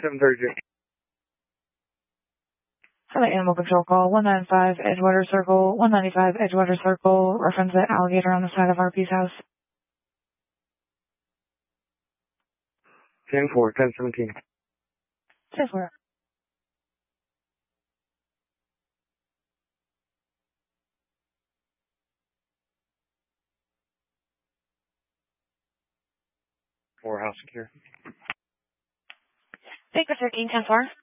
730. Hello, Animal Control call 195 Edgewater Circle, 195 Edgewater Circle, reference the alligator on the side of RP's house. 10-4, 10-17. 10-4. House secure. Baker 13, 10-4.